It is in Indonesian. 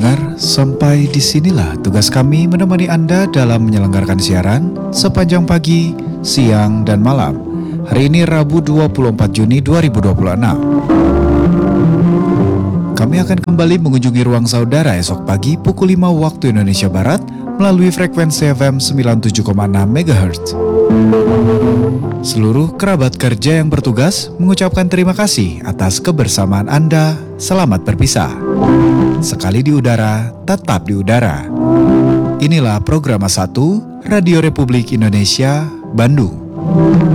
pendengar, sampai disinilah tugas kami menemani Anda dalam menyelenggarakan siaran sepanjang pagi, siang, dan malam. Hari ini Rabu 24 Juni 2026. Kami akan kembali mengunjungi ruang saudara esok pagi pukul 5 waktu Indonesia Barat melalui frekuensi FM 97,6 MHz. Seluruh kerabat kerja yang bertugas mengucapkan terima kasih atas kebersamaan Anda. Selamat berpisah. Sekali di udara, tetap di udara. Inilah Programa 1 Radio Republik Indonesia, Bandung.